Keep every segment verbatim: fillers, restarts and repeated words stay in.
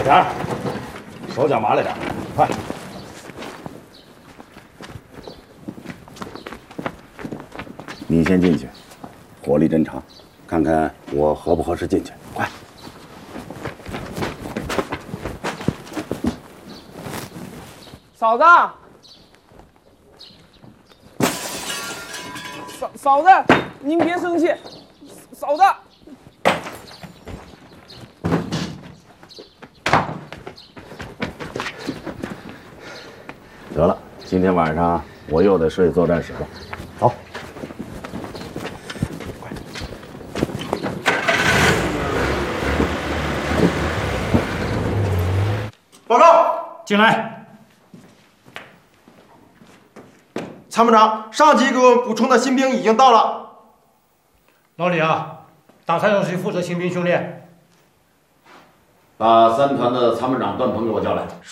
点儿，手脚麻利点，快！你先进去，火力侦查，看看我合不合适进去。快！ 嫂子，嫂嫂子，您别生气，嫂子。 得了，今天晚上我又得睡作战室了。走。快！ 报告， 进来。 参谋长，上级给我们补充的新兵已经到了。 老李啊，大团长谁负责新兵训练？ 把三团的参谋长段鹏给我叫来。 是。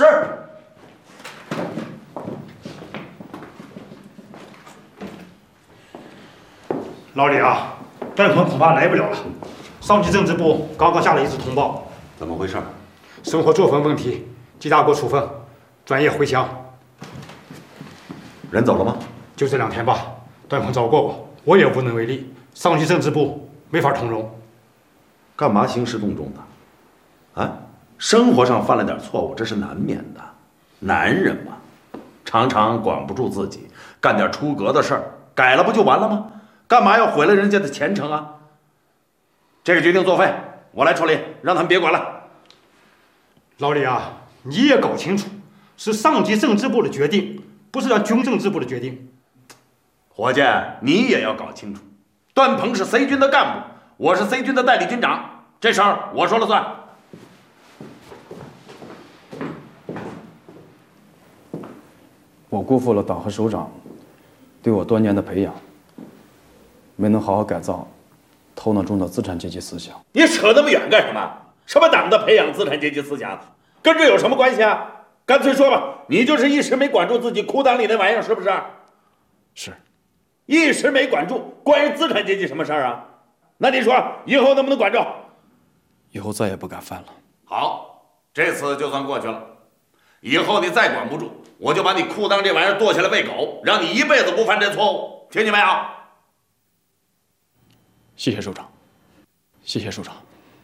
老李啊，段鹏恐怕来不了了。上级政治部刚刚下了一次通报。 怎么回事？ 生活作风问题，记大过处分，专业回乡。 人走了吗？ 就这两天吧。段鹏找过我，我也无能为力。上级政治部没法通融。 干嘛兴师动众的？啊，生活上犯了点错误，这是难免的。男人嘛，常常管不住自己，干点出格的事儿，改了不就完了吗？干嘛要毁了人家的前程啊？这个决定作废，我来处理，让他们别管了。 老李啊，你也搞清楚，是上级政治部的决定，不是咱军政治部的决定。 伙计，你也要搞清楚，段鹏是 C 军的干部，我是 C 军的代理军长，这事儿我说了算。 我辜负了党和首长对我多年的培养，没能好好改造头脑中的资产阶级思想。 你扯那么远干什么？什么党的培养资产阶级思想，跟这有什么关系啊？干脆说吧，你就是一时没管住自己裤裆里那玩意儿，是不是？ 是。 一时没管住，关于资产阶级什么事儿啊？那你说以后能不能管住？ 以后再也不敢犯了。 好，这次就算过去了。以后你再管不住，我就把你裤裆这玩意儿剁下来喂狗，让你一辈子不犯这错误，听见没有？ 谢谢首长，谢谢首长。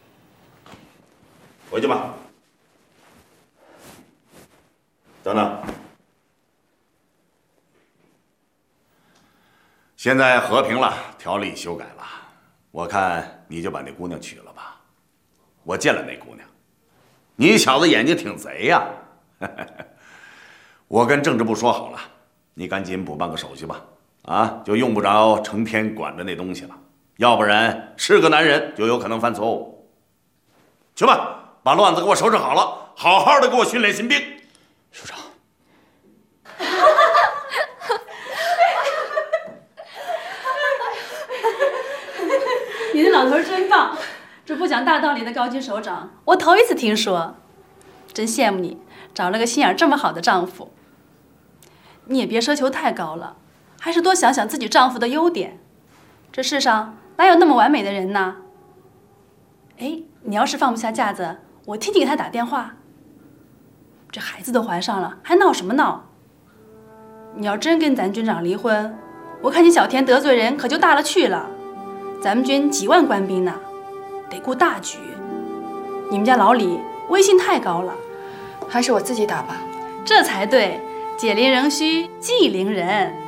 回去吧。等等，现在和平了，条例修改了，我看你就把那姑娘娶了吧。我见了那姑娘，你小子眼睛挺贼呀！我跟政治部说好了，你赶紧补办个手续吧，啊，就用不着成天管着那东西了，要不然是个男人就有可能犯错误。去吧，把乱子给我收拾好了，好好的给我训练新兵。 首长。 你的老头真棒，这不讲大道理的高级首长，我头一次听说，真羡慕你找了个心眼这么好的丈夫。你也别奢求太高了，还是多想想自己丈夫的优点。这世上哪有那么完美的人呢？哎，你要是放不下架子，我替你给他打电话。这孩子都怀上了，还闹什么闹？你要真跟咱军长离婚，我看你小天得罪人可就大了去了。咱们军几万官兵呢，得顾大局。你们家老李威信太高了， 还是我自己打吧。 这才对，解铃仍须系铃人。